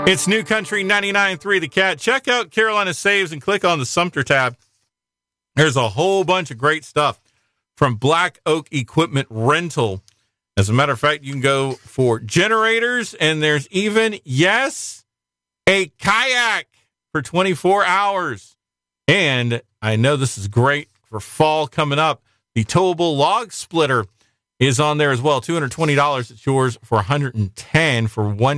It's New Country 99.3 The Cat. Check out Carolina Saves and click on the Sumter tab. There's a whole bunch of great stuff from Black Oak Equipment Rental. As a matter of fact, you can go for generators, and there's even, yes, a kayak for 24 hours. And I know this is great for fall coming up. The towable log splitter is on there as well. $220. It's yours for $110 for 1